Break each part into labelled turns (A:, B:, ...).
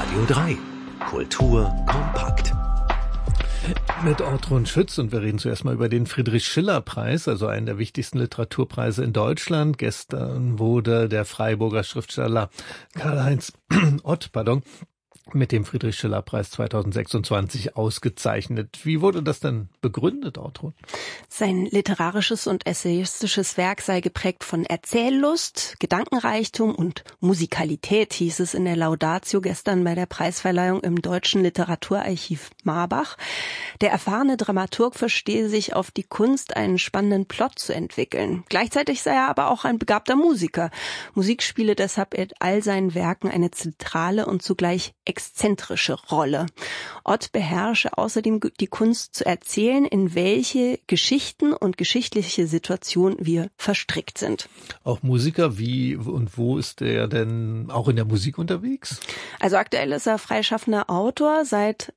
A: Radio 3. Kultur kompakt.
B: Mit Ortrun Schütz, und wir reden zuerst mal über den Friedrich-Schiller-Preis, also einen der wichtigsten Literaturpreise in Deutschland. Gestern wurde der Freiburger Schriftsteller Karl-Heinz Ott, mit dem Friedrich-Schiller-Preis 2026 ausgezeichnet. Wie wurde das denn begründet, Ortrun?
C: Sein literarisches und essayistisches Werk sei geprägt von Erzähllust, Gedankenreichtum und Musikalität, hieß es in der Laudatio gestern bei der Preisverleihung im Deutschen Literaturarchiv Marbach. Der erfahrene Dramaturg verstehe sich auf die Kunst, einen spannenden Plot zu entwickeln. Gleichzeitig sei er aber auch ein begabter Musiker. Musik spiele deshalb in all seinen Werken eine zentrale und zugleich exzentrische Rolle. Ott beherrsche außerdem die Kunst zu erzählen, in welche Geschichten und geschichtliche Situationen wir verstrickt sind.
B: Auch Musiker, wie und wo ist er denn auch in der Musik unterwegs?
C: Also aktuell ist er freischaffender Autor seit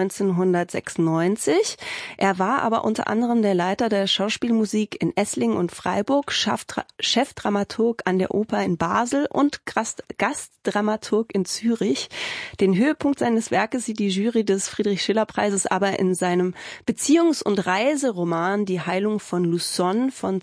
C: 1996. Er war aber unter anderem der Leiter der Schauspielmusik in Esslingen und Freiburg, Chefdramaturg an der Oper in Basel und Gastdramaturg in Zürich. Den Höhepunkt seines Werkes sieht die Jury des Friedrich-Schiller-Preises aber in seinem Beziehungs- und Reiseroman Die Heilung von Luzon von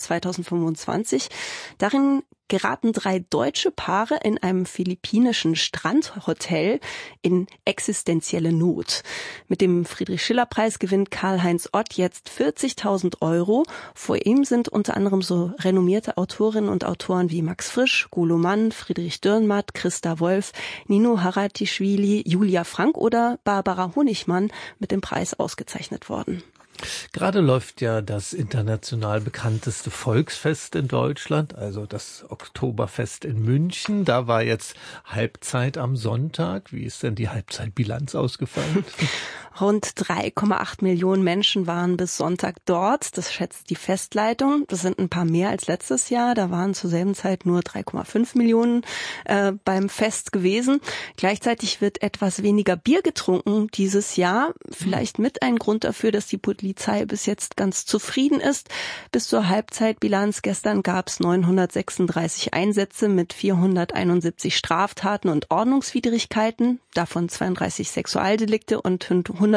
C: 2025. Darin geraten 3 deutsche Paare in einem philippinischen Strandhotel in existenzielle Not. Mit dem Friedrich-Schiller-Preis gewinnt Karl-Heinz Ott jetzt 40.000 €. Vor ihm sind unter anderem so renommierte Autorinnen und Autoren wie Max Frisch, Golo Mann, Friedrich Dürrenmatt, Christa Wolf, Nino Haratischvili, Julia Frank oder Barbara Honigmann mit dem Preis ausgezeichnet worden.
B: Gerade läuft ja das international bekannteste Volksfest in Deutschland, also das Oktoberfest in München. Da war jetzt Halbzeit am Sonntag. Wie ist denn die Halbzeitbilanz ausgefallen?
C: Rund 3,8 Millionen Menschen waren bis Sonntag dort. Das schätzt die Festleitung. Das sind ein paar mehr als letztes Jahr. Da waren zur selben Zeit nur 3,5 Millionen beim Fest gewesen. Gleichzeitig wird etwas weniger Bier getrunken dieses Jahr. Vielleicht mit ein Grund dafür, dass die Polizei bis jetzt ganz zufrieden ist. Bis zur Halbzeitbilanz gestern gab es 936 Einsätze mit 471 Straftaten und Ordnungswidrigkeiten, davon 32 Sexualdelikte und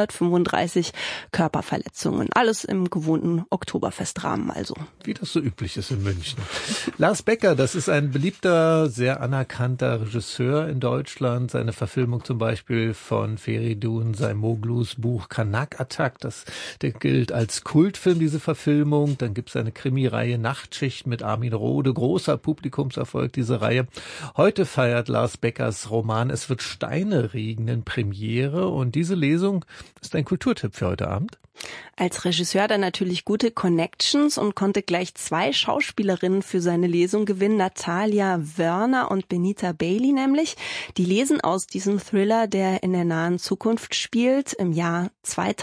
C: 135 Körperverletzungen. Alles im gewohnten Oktoberfestrahmen also.
B: Wie das so üblich ist in München. Lars Becker, das ist ein beliebter, sehr anerkannter Regisseur in Deutschland. Seine Verfilmung zum Beispiel von Feridun Saimoglus Buch Kanak Attack, der gilt als Kultfilm, diese Verfilmung. Dann gibt es eine Krimireihe Nachtschicht mit Armin Rohde. Großer Publikumserfolg, diese Reihe. Heute feiert Lars Beckers Roman Es wird Steine regnen Premiere. Und diese Lesung ist ein Kulturtipp für heute Abend.
C: Als Regisseur hat er natürlich gute Connections und konnte gleich 2 Schauspielerinnen für seine Lesung gewinnen, Natalia Wörner und Benita Bailey nämlich. Die lesen aus diesem Thriller, der in der nahen Zukunft spielt, im Jahr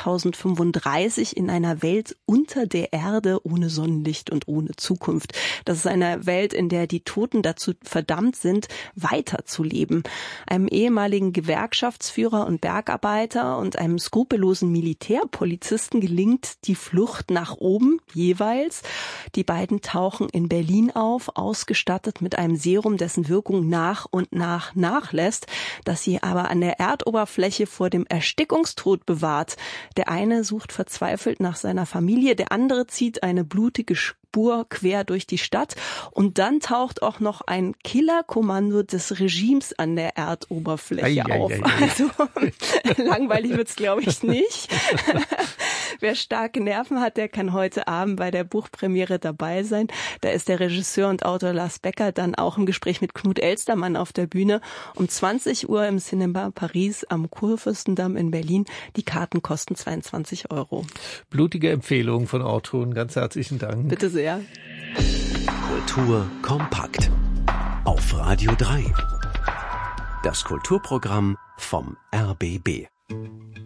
C: 2035 in einer Welt unter der Erde, ohne Sonnenlicht und ohne Zukunft. Das ist eine Welt, in der die Toten dazu verdammt sind, weiterzuleben. Einem ehemaligen Gewerkschaftsführer und Bergarbeiter und einem skrupellosen Militärpolizisten gelingt die Flucht nach oben jeweils. Die beiden tauchen in Berlin auf, ausgestattet mit einem Serum, dessen Wirkung nach und nach nachlässt, das sie aber an der Erdoberfläche vor dem Erstickungstod bewahrt. Der eine sucht verzweifelt nach seiner Familie, der andere zieht eine blutige Spur quer durch die Stadt und dann taucht auch noch ein Killerkommando des Regimes an der Erdoberfläche auf. Also langweilig wird's, glaube ich, nicht. Wer starke Nerven hat, der kann heute Abend bei der Buchpremiere dabei sein. Da ist der Regisseur und Autor Lars Becker dann auch im Gespräch mit Knut Elstermann auf der Bühne. Um 20 Uhr im Cinema Paris am Kurfürstendamm in Berlin. Die Karten kosten 22 €.
B: Blutige Empfehlung von Ortrun. Ganz herzlichen Dank.
C: Bitte sehr.
A: Kultur kompakt. Auf Radio 3. Das Kulturprogramm vom RBB.